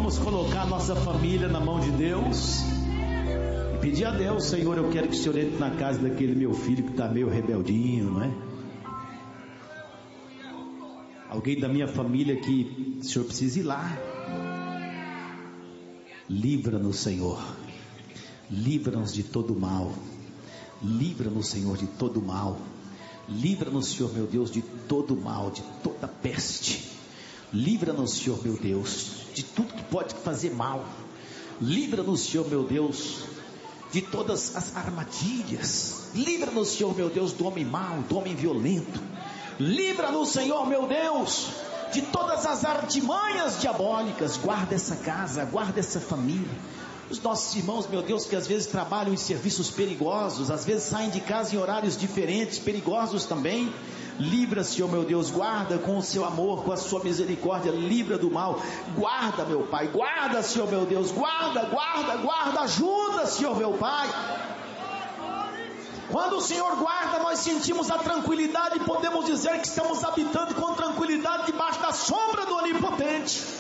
Vamos colocar nossa família na mão de Deus e pedir a Deus: Senhor, eu quero que o Senhor entre na casa daquele meu filho que está meio rebeldinho, não é? Alguém da minha família que o Senhor precisa ir lá. Livra-nos, Senhor. Livra-nos de todo mal. Livra-nos, Senhor, de todo mal. Livra-nos, Senhor, meu Deus, de todo mal, de toda peste. Livra-nos, Senhor, meu Deus, de tudo que pode fazer mal. Livra-nos, Senhor, meu Deus, de todas as armadilhas. Livra-nos, Senhor, meu Deus, do homem mau, do homem violento. Livra-nos, Senhor, meu Deus, de todas as artimanhas diabólicas. Guarda essa casa, guarda essa família. Os nossos irmãos, meu Deus, que às vezes trabalham em serviços perigosos, às vezes saem de casa em horários diferentes, perigosos também. Livra, Senhor, meu Deus, guarda com o seu amor, com a sua misericórdia, livra do mal. Guarda, meu Pai, guarda, Senhor, meu Deus, guarda, ajuda, Senhor, meu Pai. Quando o Senhor guarda, nós sentimos a tranquilidade e podemos dizer que estamos habitando com tranquilidade debaixo da sombra do Onipotente.